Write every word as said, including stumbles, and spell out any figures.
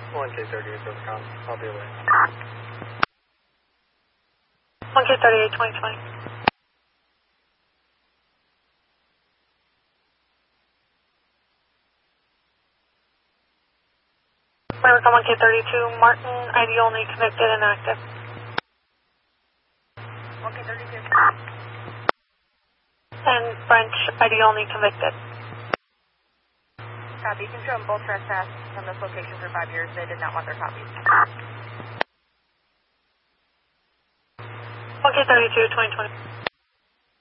one K thirty-eight, Silvercom. I'll be away. one K thirty-eight, twenty twenty. American one K thirty-two, Martin, I D only, connected and active. one K thirty-two. And French, I D only, convicted. Copy. You can show them both trespass from this location for five years. They did not want their copies. one K thirty-two, twenty twenty.